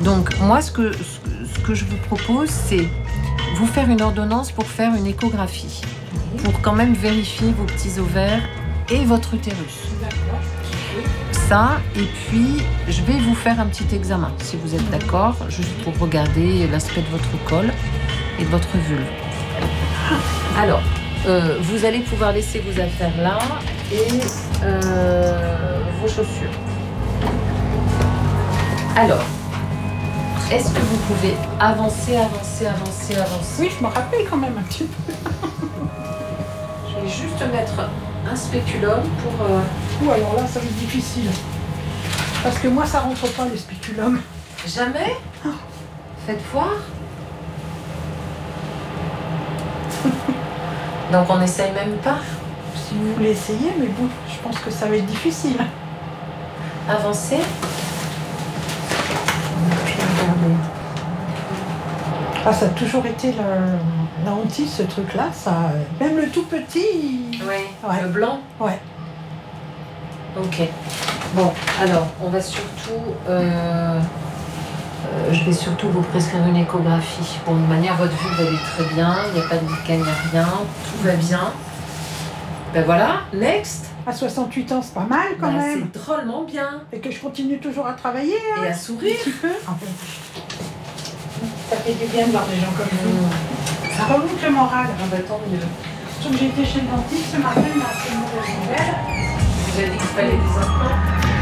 Donc moi, ce que je vous propose, c'est vous faire une ordonnance pour faire une échographie, pour quand même vérifier vos petits ovaires et votre utérus. D'accord. Ça, et puis je vais vous faire un petit examen, si vous êtes d'accord, juste pour regarder l'aspect de votre col et de votre vulve. Alors, vous allez pouvoir laisser vos affaires là et vos chaussures. Alors, est-ce que vous pouvez avancer? Oui, je me rappelle quand même un petit peu. Je vais juste mettre un spéculum pour... Ouh, alors là, ça va être difficile. Parce que moi, ça rentre pas, les spéculums. Jamais? Faites voir. Donc on n'essaye même pas. Si vous voulez essayer, mais bon, je pense que ça va être difficile. Avancer. Puis regardez. Ah, ça a toujours été la hantise, ce truc-là. Ça, même le tout petit. Oui. Ouais. Le blanc. Ouais. Ok. Bon, alors, on va surtout... je vais surtout vous prescrire une échographie. Bon, de manière, votre vulve, elle est très bien. Il n'y a pas de lichen, il n'y a rien. Tout va bien. Ben voilà, next. À 68 ans, c'est pas mal quand même. C'est drôlement bien. Et que je continue toujours à travailler. Hein, Et à sourire. Un petit peu. Ça fait du bien de voir des gens comme vous. Ça remonte le moral. Ah bah tant mieux. Sauf que j'ai été chez le dentiste ce matin, il m'a fait une mauvaise nouvelle. Vous avez dit qu'il fallait des implants.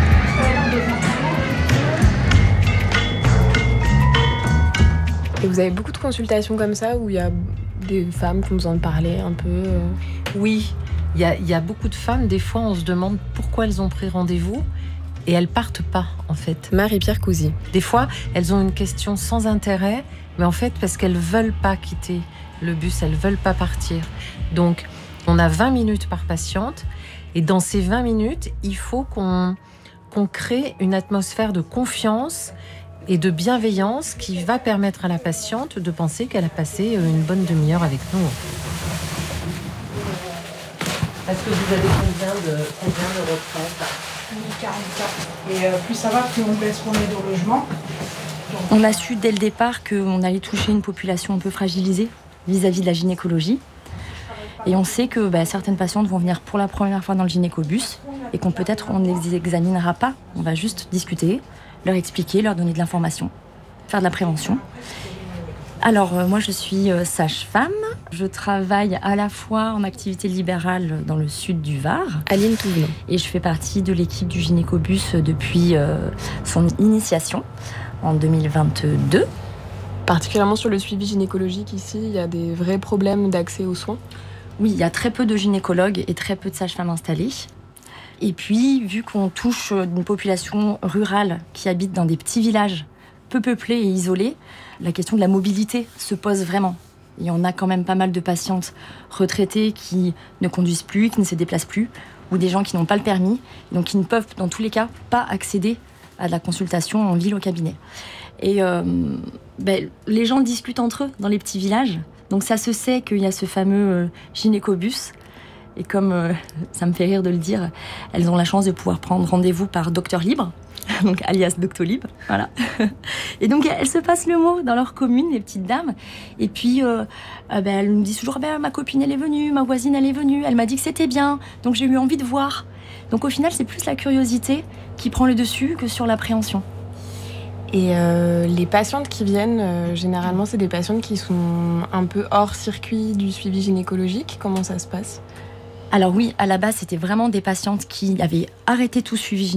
Et vous avez beaucoup de consultations comme ça où il y a des femmes qui ont besoin de parler un peu Oui, il y a beaucoup de femmes, des fois on se demande pourquoi elles ont pris rendez-vous et elles partent pas en fait. Marie-Pierre Cousy. Des fois, elles ont une question sans intérêt, mais en fait parce qu'elles veulent pas quitter le bus, elles veulent pas partir. Donc, on a 20 minutes par patiente et dans ces 20 minutes, il faut qu'on crée une atmosphère de confiance et de bienveillance qui va permettre à la patiente de penser qu'elle a passé une bonne demi-heure avec nous. Est-ce que vous avez combien de retraites? 44. Et plus ça va, plus on baisse mon aide au logement. Donc... On a su dès le départ qu'on allait toucher une population un peu fragilisée vis-à-vis de la gynécologie. Et on sait que certaines patientes vont venir pour la première fois dans le gynécobus et qu'on peut-être on ne les examinera pas. On va juste discuter, leur expliquer, leur donner de l'information, faire de la prévention. Alors, moi, je suis sage-femme. Je travaille à la fois en activité libérale dans le sud du Var. Aline Touvenot. Et je fais partie de l'équipe du gynécobus depuis son initiation en 2022. Particulièrement sur le suivi gynécologique ici, il y a des vrais problèmes d'accès aux soins. Oui, il y a très peu de gynécologues et très peu de sages-femmes installées. Et puis, vu qu'on touche une population rurale qui habite dans des petits villages peu peuplés et isolés, la question de la mobilité se pose vraiment. Il y en a quand même pas mal de patientes retraitées qui ne conduisent plus, qui ne se déplacent plus, ou des gens qui n'ont pas le permis, donc qui ne peuvent, dans tous les cas, pas accéder à de la consultation en ville au cabinet. Et les gens discutent entre eux dans les petits villages, donc ça se sait qu'il y a ce fameux gynécobus. Et comme ça me fait rire de le dire, elles ont la chance de pouvoir prendre rendez-vous par docteur libre, donc alias Doctolib, voilà. Et donc elles se passent le mot dans leur commune, les petites dames. Et puis elles me disent toujours ma copine elle est venue, ma voisine elle est venue, elle m'a dit que c'était bien, donc j'ai eu envie de voir. Donc au final c'est plus la curiosité qui prend le dessus que sur l'appréhension. Et les patientes qui viennent, généralement c'est des patientes qui sont un peu hors circuit du suivi gynécologique. Comment ça se passe ? Alors oui, à la base c'était vraiment des patientes qui avaient arrêté tout suivi gynécologique.